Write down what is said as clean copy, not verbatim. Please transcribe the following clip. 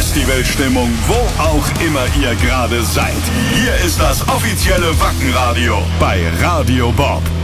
Festivalstimmung, wo auch immer ihr gerade seid. Hier ist das offizielle Wacken-Radio bei Radio Bob.